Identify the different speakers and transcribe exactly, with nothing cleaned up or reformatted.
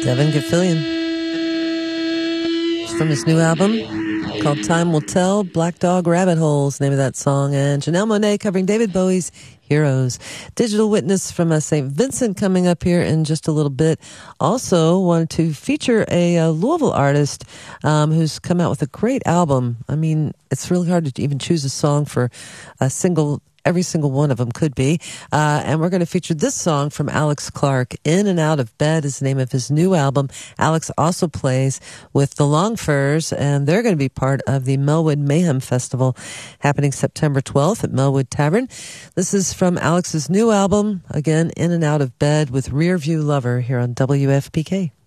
Speaker 1: Devin Gilfillian. It's from his new album called Time Will Tell. Black Dog Rabbit Holes, name of that song. And Janelle Monáe covering David Bowie's Heroes. Digital Witness from uh, Saint Vincent coming up here in just a little bit. Also wanted to feature a, a Louisville artist um, who's come out with a great album. I mean, it's really hard to even choose a song for a single Every single one of them could be. Uh, and we're going to feature this song from Alex Clark. In and Out of Bed is the name of his new album. Alex also plays with the Long Furs, and they're going to be part of the Melwood Mayhem Festival happening September twelfth at Melwood Tavern. This is from Alex's new album, again, In and Out of Bed with Rearview Lover here on W F P K.